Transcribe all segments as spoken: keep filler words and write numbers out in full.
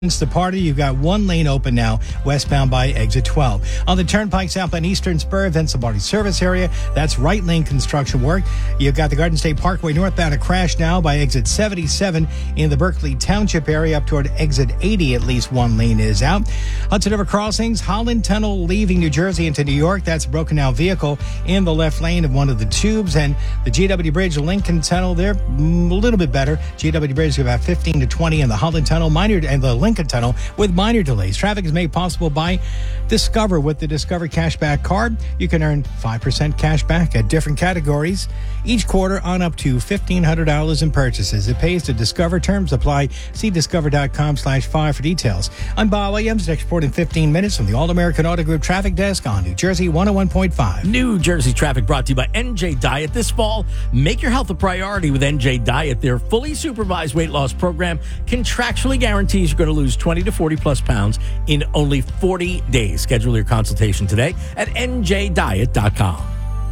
The party, you've got one lane open now, westbound by exit twelve. On the Turnpike southbound Eastern Spur, Vince Lombardi service area, that's right lane construction work. You've got the Garden State Parkway northbound, a crash now by exit seventy-seven in the Berkeley Township area up toward exit eighty. At least one lane is out. Hudson River Crossings, Holland Tunnel leaving New Jersey into New York. That's a broken down vehicle in the left lane of one of the tubes. And the G W Bridge, Lincoln Tunnel, they're a little bit better. G W Bridge is about fifteen to twenty in the Holland Tunnel, minor, and the Lincoln Tunnel with minor delays. Traffic is made possible by Discover. With the Discover Cashback Card, you can earn five percent cash back at different categories each quarter on up to fifteen hundred dollars in purchases. It pays to Discover. Terms apply. See discover.com slash five for details. I'm Bob Williams. Next report in fifteen minutes from the All-American Auto Group Traffic Desk on New Jersey one oh one point five. New Jersey traffic brought to you by N J Diet. This fall, make your health a priority with N J Diet. Their fully supervised weight loss program contractually guarantees you're going to lose twenty to forty plus pounds in only forty days. Schedule your consultation today at N J diet dot com.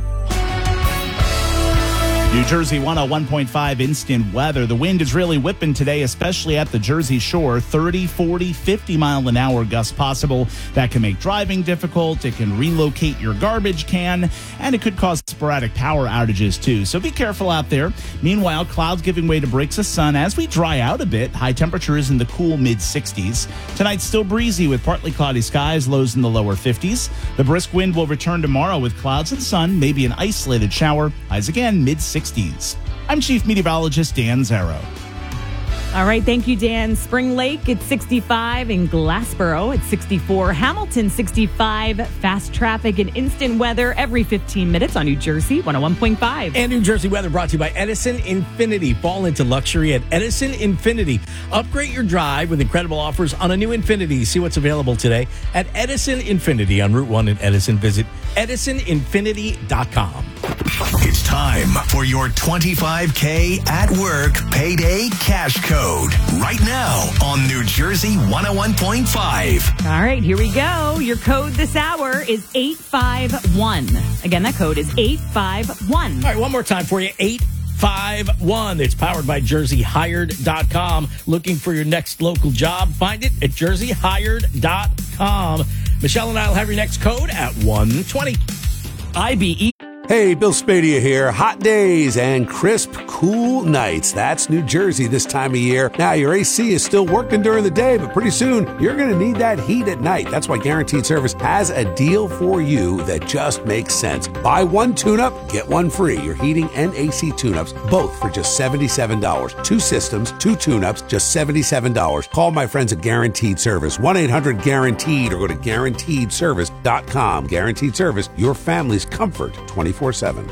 New Jersey one oh one point five instant weather. The wind is really whipping today, especially at the Jersey Shore. thirty, forty, fifty mile an hour gusts possible. That can make driving difficult. It can relocate your garbage can, and it could cause sporadic power outages too. So be careful out there. Meanwhile, clouds giving way to breaks of sun as we dry out a bit. High temperatures in the cool mid sixties. Tonight still breezy with partly cloudy skies, lows in the lower fifties. The brisk wind will return tomorrow with clouds and sun, maybe an isolated shower. Highs again mid sixties. I'm Chief Meteorologist Dan Zarrow. All right, thank you, Dan. Spring Lake, it's sixty-five. In Glassboro, it's sixty-four. Hamilton, sixty-five. Fast traffic and instant weather every fifteen minutes on New Jersey one oh one point five. And New Jersey weather brought to you by Edison Infinity. Fall into luxury at Edison Infinity. Upgrade your drive with incredible offers on a new Infinity. See what's available today at Edison Infinity on Route one in Edison. Visit edison infinity dot com. It's time for your twenty-five K at work payday cash code right now on New Jersey one oh one point five. All right, here we go. Your code this hour is eight five one. Again, that code is eight five one. All right, one more time for you. eight five one. It's powered by jersey hired dot com. Looking for your next local job? Find it at jersey hired dot com. Michelle and I will have your next code at one twenty. I B E. Hey, Bill Spadia here. Hot days and crisp, cool nights. That's New Jersey this time of year. Now, your A C is still working during the day, but pretty soon you're going to need that heat at night. That's why Guaranteed Service has a deal for you that just makes sense. Buy one tune-up, get one free. Your heating and A C tune-ups, both for just seventy-seven dollars. Two systems, two tune-ups, just seventy-seven dollars. Call my friends at Guaranteed Service, one eight hundred guaranteed, or go to guaranteed service dot com. Guaranteed Service, your family's comfort twenty-four seven.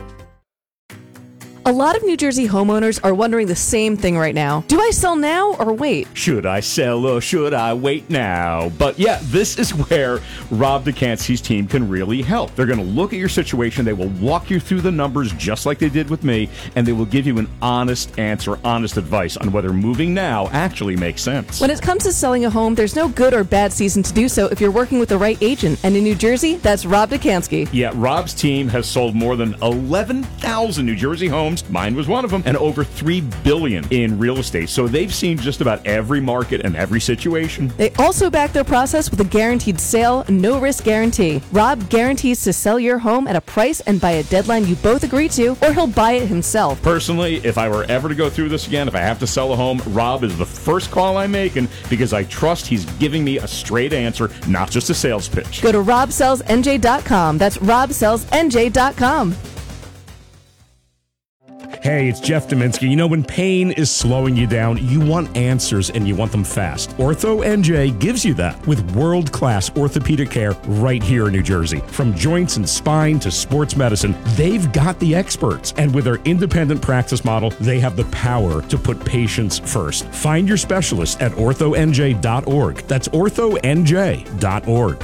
A lot of New Jersey homeowners are wondering the same thing right now. Do I sell now or wait? Should I sell or should I wait now? But yeah, this is where Rob Dekanski's team can really help. They're going to look at your situation. They will walk you through the numbers just like they did with me, and they will give you an honest answer, honest advice on whether moving now actually makes sense. When it comes to selling a home, there's no good or bad season to do so if you're working with the right agent. And in New Jersey, that's Rob Dekanski. Yeah, Rob's team has sold more than eleven thousand New Jersey homes. Mine was one of them, and over three billion dollars in real estate. So they've seen just about every market and every situation. They also back their process with a guaranteed sale, no risk guarantee. Rob guarantees to sell your home at a price and by a deadline you both agree to, or he'll buy it himself. Personally, if I were ever to go through this again, if I have to sell a home, Rob is the first call I'm making because I trust he's giving me a straight answer, not just a sales pitch. Go to rob sells n j dot com. That's rob sells n j dot com. Hey, it's Jeff Dominski. You know, when pain is slowing you down, you want answers and you want them fast. Ortho N J gives you that with world-class orthopedic care right here in New Jersey. From joints and spine to sports medicine, they've got the experts. And with their independent practice model, they have the power to put patients first. Find your specialist at ortho n j dot org. That's ortho n j dot org.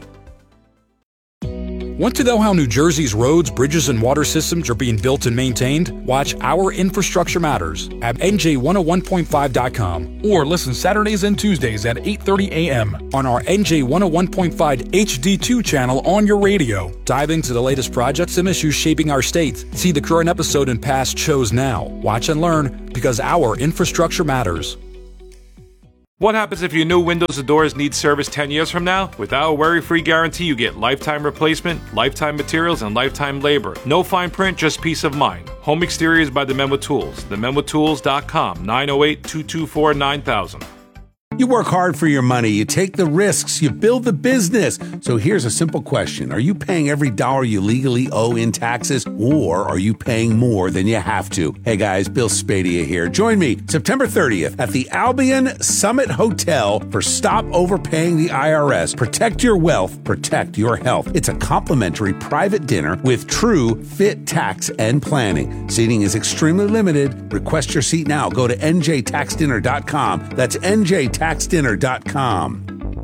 Want to know how New Jersey's roads, bridges, and water systems are being built and maintained? Watch Our Infrastructure Matters at N J one oh one point five dot com or listen Saturdays and Tuesdays at eight thirty a.m. on our N J one oh one point five H D two channel on your radio. Dive into the latest projects and issues shaping our state. See the current episode and past shows now. Watch and learn because our infrastructure matters. What happens if your new windows or doors need service ten years from now? With our worry-free guarantee, you get lifetime replacement, lifetime materials, and lifetime labor. No fine print, just peace of mind. Home Exteriors by the Men with Tools. the men with tools dot com, nine oh eight, two two four, nine thousand. You work hard for your money, you take the risks, you build the business. So here's a simple question. Are you paying every dollar you legally owe in taxes, or are you paying more than you have to? Hey guys, Bill Spadia here. Join me September thirtieth at the Albion Summit Hotel for Stop Overpaying the I R S. Protect your wealth, protect your health. It's a complimentary private dinner with true fit tax and planning. Seating is extremely limited. Request your seat now. Go to N J tax dinner dot com. That's N J tax dinner dot com.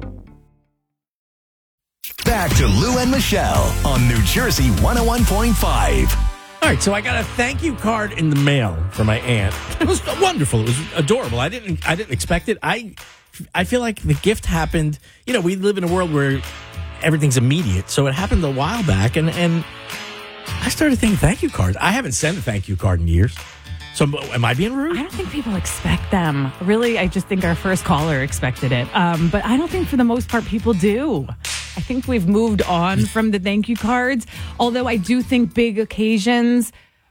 Back to Lou and Michelle on New Jersey one oh one point five. All right, so I got a thank you card in the mail for my aunt. It was wonderful. It was adorable. I didn't I didn't expect it. I I feel like the gift happened. You know, we live in a world where everything's immediate, so it happened a while back, and and I started thinking thank you cards. I haven't sent a thank you card in years. So am I being rude? I don't think people expect them. Really, I just think our first caller expected it. Um, but I don't think for the most part people do. I think we've moved on from the thank you cards. Although I do think big occasions,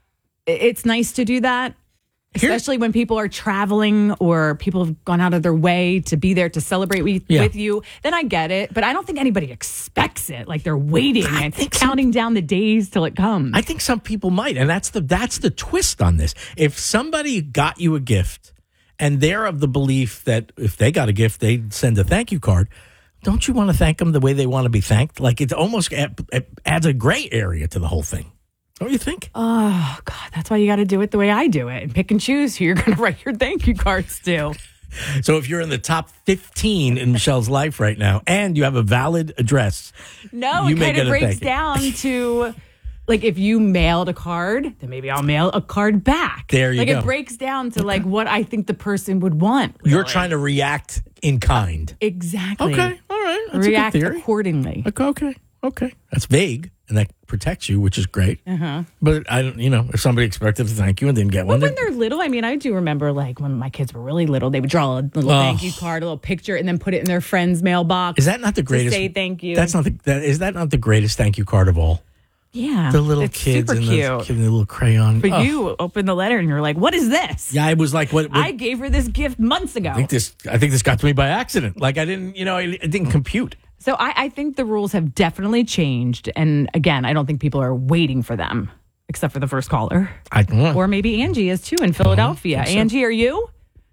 it's nice to do that. Especially when people are traveling or people have gone out of their way to be there to celebrate with, Yeah. with you, then I get it. But I don't think anybody expects it. Like they're waiting I and think counting down the days till it comes. I think some people might, and that's the that's the twist on this. If somebody got you a gift and they're of the belief that if they got a gift, they'd send a thank you card, don't you want to thank them the way they want to be thanked? Like it almost it adds a gray area to the whole thing. Don't you think? Oh, God, that's why you got to do it the way I do it and pick and choose who you're going to write your thank you cards to. So if you're in the top fifteen in Michelle's life right now and you have a valid address, No, you it may kind get of a breaks thank you. down to, like, if you mailed a card, then maybe I'll mail a card back. There you like, go. Like, it breaks down to, like, what I think the person would want. You're really. trying to react in kind. Exactly. Okay, all right. That's React a good theory. accordingly. Okay, okay, okay. That's vague, and that protects you, which is great. Uh-huh. But I don't, you know, if somebody expected to thank you and didn't get Well, one, when then, they're little, I mean, I do remember, like, when my kids were really little, they would draw a little Oh. thank you card, a little picture, and then put it in their friend's mailbox. is that not the to greatest? say thank you. That's not the. That, is that not the greatest thank you card of all? Yeah. The little it's kids super and cute. the, kid, the little crayon. But Oh. you opened the letter and you're like, what is this? Yeah, I was like, what? what I gave her this gift months ago. I think this. I think this got to me by accident. Like I didn't, you know, it, it didn't compute. So I, I think the rules have definitely changed. And again, I don't think people are waiting for them, except for the first caller. I don't know. Or maybe Angie is too in Philadelphia. think so. Angie, are you?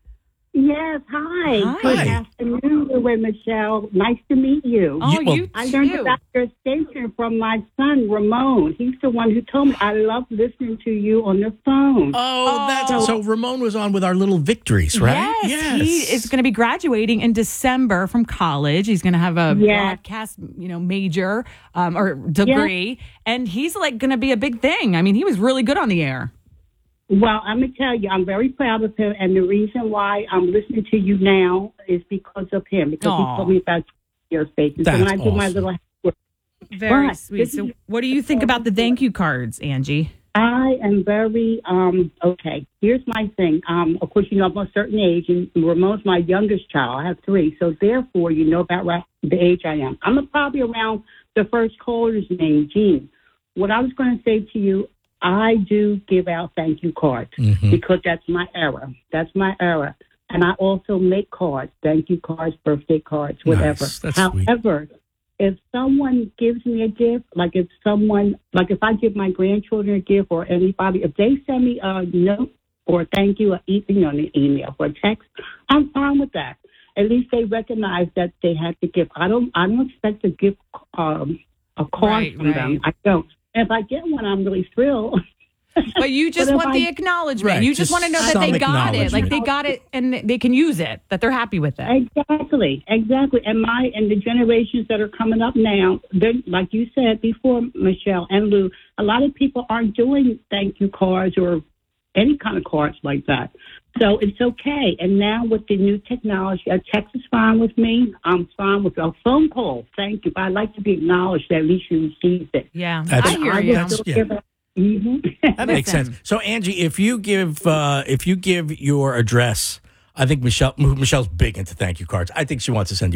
Yes, hi. Hi. Good afternoon, Lou and Michelle. Nice to meet you. Oh, You- well, you I learned too. about your station from my son, Ramon. He's the one who told me. I love listening to you on the phone. Oh, that's so. Ramon was on with our little victories, right? Yes, he is going to be graduating in December from college. He's going to have a Yes. broadcast, you know, major um, or degree, and he's like going to be a big thing. I mean, he was really good on the air. Well, I'm going to tell you, I'm very proud of him. And the reason why I'm listening to you now is because of him, because Aw. he told me about your station. So when That's I do my awesome. little homework, Very But sweet. this So, is- what do you think about the thank you cards, Angie? I am very, um, okay, here's my thing. Um, of course, you know, I'm a certain age, and Ramon's my youngest child. I have three. So, therefore, you know about ra- the age I am. I'm probably around the first caller's name, Jean. What I was going to say to you, I do give out thank you cards Mhm. because that's my era. That's my era. And I also make cards, thank you cards, birthday cards, whatever. Nice. That's sweet. However, if someone gives me a gift, like if someone, like if I give my grandchildren a gift or anybody, if they send me a note or a thank you, or e- you know, an email or a text, I'm fine with that. At least they recognize that they had the gift. I don't, I don't expect to give um, a card Right, from right. them. I don't. And if I get one, I'm really thrilled. But you just But if want I- the acknowledgement. Right, you just, just want to know that some they got it. Like acknowledgement. they got it and they can use it, that they're happy with it. Exactly, exactly. And my and the generations that are coming up now, they're like you said before, Michelle and Lou, a lot of people aren't doing thank you cards or any kind of cards like that. So it's okay. And now with the new technology, a text is fine with me. I'm fine with a phone call. Thank you. But I like to be acknowledged that at least you received it. Yeah, That's- I hear I you. will still yeah. give it. Mhm. That makes Listen. sense. So Angie, if you give uh, if you give your address I think Michelle Michelle's big into thank you cards. I think she wants to send you